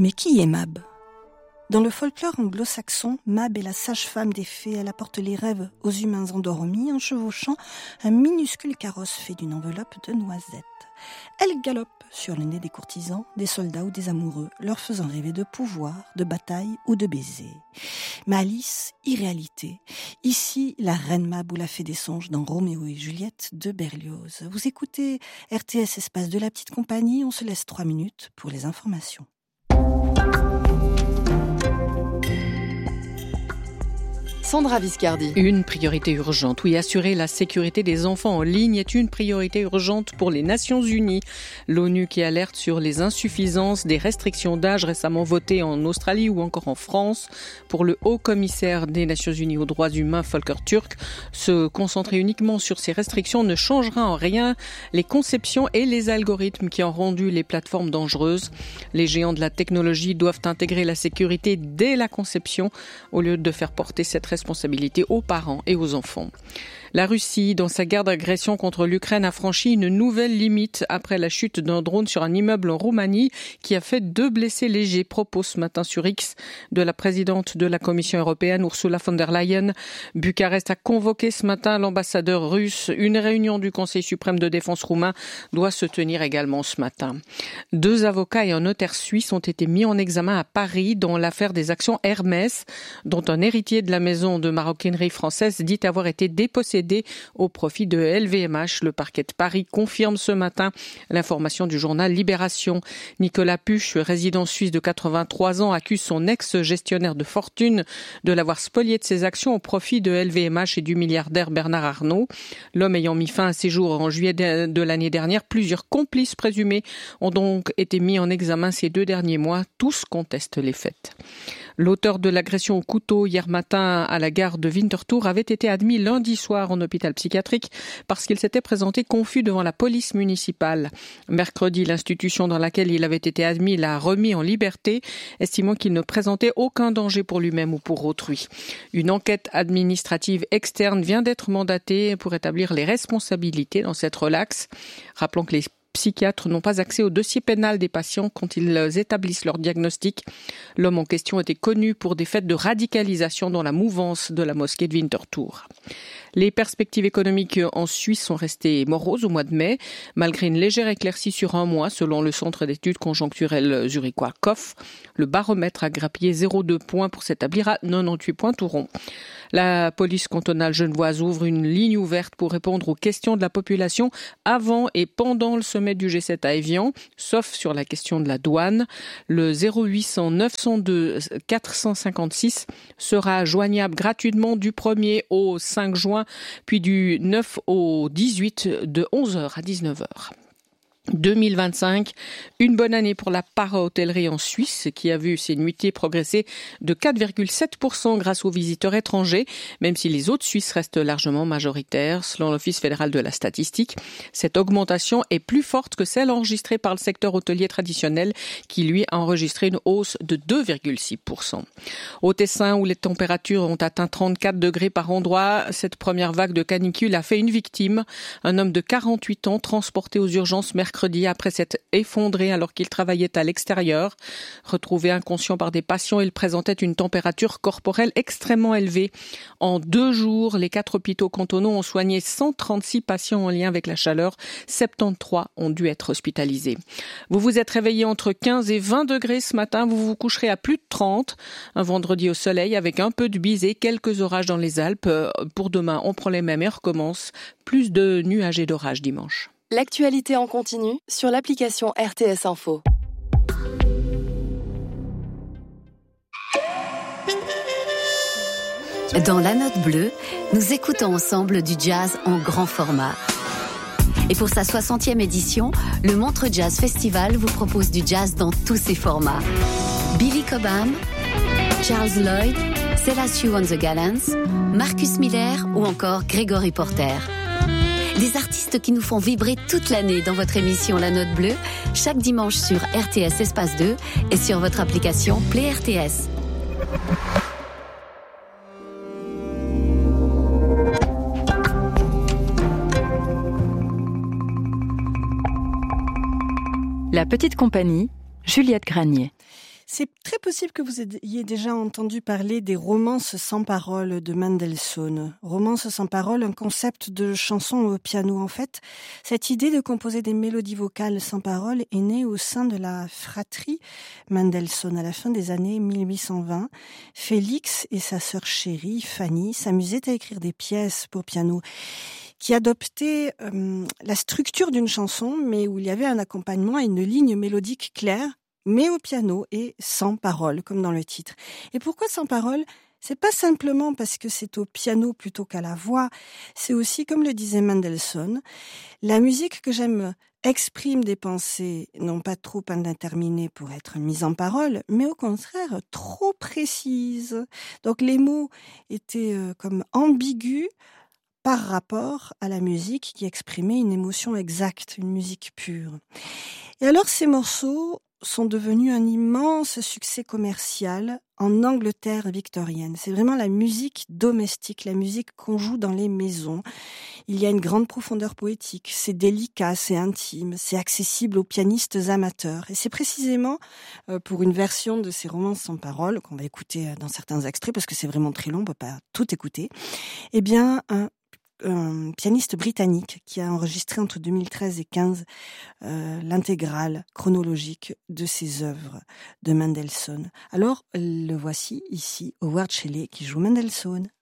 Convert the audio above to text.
Mais qui est Mab ? Dans le folklore anglo-saxon, Mab est la sage-femme des fées. Elle apporte les rêves aux humains endormis en chevauchant un minuscule carrosse fait d'une enveloppe de noisettes. Elle galope sur le nez des courtisans, des soldats ou des amoureux, leur faisant rêver de pouvoir, de bataille ou de baisers. Mais Alice, irréalité. Ici, la reine Mab ou la fée des songes dans Roméo et Juliette de Berlioz. Vous écoutez RTS Espace de la Petite Compagnie. On se laisse 3 minutes pour les informations. Sandra Viscardi. Une priorité urgente. Oui, assurer la sécurité des enfants en ligne est une priorité urgente pour les Nations Unies. L'ONU qui alerte sur les insuffisances des restrictions d'âge récemment votées en Australie ou encore en France. Pour le haut commissaire des Nations Unies aux droits humains, Volker Türk, se concentrer uniquement sur ces restrictions ne changera en rien les conceptions et les algorithmes qui ont rendu les plateformes dangereuses. Les géants de la technologie doivent intégrer la sécurité dès la conception au lieu de faire porter cette responsabilité aux parents et aux enfants. La Russie, dans sa guerre d'agression contre l'Ukraine, a franchi une nouvelle limite après la chute d'un drone sur un immeuble en Roumanie qui a fait 2 blessés légers. Propos ce matin sur X de la présidente de la Commission européenne, Ursula von der Leyen. Bucarest a convoqué ce matin l'ambassadeur russe. Une réunion du Conseil suprême de défense roumain doit se tenir également ce matin. 2 avocats et un notaire suisse ont été mis en examen à Paris dans l'affaire des actions Hermès, dont un héritier de la maison de maroquinerie française dit avoir été dépossédé au profit de LVMH. Le parquet de Paris confirme ce matin l'information du journal Libération. Nicolas Puch, résident suisse de 83 ans, accuse son ex-gestionnaire de fortune de l'avoir spolié de ses actions au profit de LVMH et du milliardaire Bernard Arnault. L'homme ayant mis fin à ses jours en juillet de l'année dernière, plusieurs complices présumés ont donc été mis en examen ces 2 derniers mois. Tous contestent les faits. L'auteur de l'agression au couteau hier matin à la gare de Winterthur avait été admis lundi soir en hôpital psychiatrique parce qu'il s'était présenté confus devant la police municipale. Mercredi, l'institution dans laquelle il avait été admis l'a remis en liberté, estimant qu'il ne présentait aucun danger pour lui-même ou pour autrui. Une enquête administrative externe vient d'être mandatée pour établir les responsabilités dans cette relaxe. Rappelons que les psychiatres n'ont pas accès au dossier pénal des patients quand ils établissent leur diagnostic. L'homme en question était connu pour des faits de radicalisation dans la mouvance de la mosquée de Winterthur. Les perspectives économiques en Suisse sont restées moroses au mois de mai, malgré une légère éclaircie sur un mois, selon le centre d'études conjoncturelles zurichois COF. Le baromètre a grappillé 0,2 points pour s'établir à 98 points tout rond. La police cantonale genevoise ouvre une ligne ouverte pour répondre aux questions de la population avant et pendant le sommet du G7 à Évian, sauf sur la question de la douane. Le 0800 902 456 sera joignable gratuitement du 1er au 5 juin, puis du 9 au 18 de 11h à 19h. 2025, une bonne année pour la para-hôtellerie en Suisse qui a vu ses nuitées progresser de 4,7% grâce aux visiteurs étrangers, même si les autres Suisses restent largement majoritaires. Selon l'Office fédéral de la statistique, cette augmentation est plus forte que celle enregistrée par le secteur hôtelier traditionnel qui, lui, a enregistré une hausse de 2,6%. Au Tessin, où les températures ont atteint 34 degrés par endroit, cette première vague de canicule a fait une victime, un homme de 48 ans transporté aux urgences mercredi après s'être effondré alors qu'il travaillait à l'extérieur. Retrouvé inconscient par des patients, il présentait une température corporelle extrêmement élevée. En 2 jours, les 4 hôpitaux cantonaux ont soigné 136 patients en lien avec la chaleur. 73 ont dû être hospitalisés. Vous vous êtes réveillé entre 15 et 20 degrés ce matin. Vous vous coucherez à plus de 30. Un vendredi au soleil avec un peu de bise et quelques orages dans les Alpes. Pour demain, on prend les mêmes et recommence. Plus de nuages et d'orages dimanche. L'actualité en continu sur l'application RTS Info. Dans la note bleue, nous écoutons ensemble du jazz en grand format. Et pour sa 60e édition, le Montreux Jazz Festival vous propose du jazz dans tous ses formats. Billy Cobham, Charles Lloyd, Selassie on the Gallants, Marcus Miller ou encore Gregory Porter. Des artistes qui nous font vibrer toute l'année dans votre émission La Note Bleue, chaque dimanche sur RTS Espace 2 et sur votre application Play RTS. La Petite Compagnie, Juliette Granier. C'est très possible que vous ayez déjà entendu parler des romances sans paroles de Mendelssohn. Romances sans paroles, un concept de chanson au piano. En fait, cette idée de composer des mélodies vocales sans paroles est née au sein de la fratrie Mendelssohn à la fin des années 1820. Félix et sa sœur chérie, Fanny, s'amusaient à écrire des pièces pour piano qui adoptaient la structure d'une chanson, mais où il y avait un accompagnement et une ligne mélodique claire, mais au piano et sans parole, comme dans le titre. Et pourquoi sans parole ? C'est pas simplement parce que c'est au piano plutôt qu'à la voix, c'est aussi, comme le disait Mendelssohn, la musique que j'aime exprime des pensées non pas trop indéterminées pour être mises en parole, mais au contraire trop précises. Donc les mots étaient comme ambigus par rapport à la musique qui exprimait une émotion exacte, une musique pure. Et alors ces morceaux sont devenus un immense succès commercial en Angleterre victorienne. C'est vraiment la musique domestique, la musique qu'on joue dans les maisons. Il y a une grande profondeur poétique, c'est délicat, c'est intime, c'est accessible aux pianistes amateurs. Et c'est précisément pour une version de ces romances sans paroles, qu'on va écouter dans certains extraits, parce que c'est vraiment très long, on ne peut pas tout écouter, eh bien un pianiste britannique qui a enregistré entre 2013 et 2015 l'intégrale chronologique de ses œuvres de Mendelssohn. Alors, le voici ici, Howard Shelley qui joue Mendelssohn.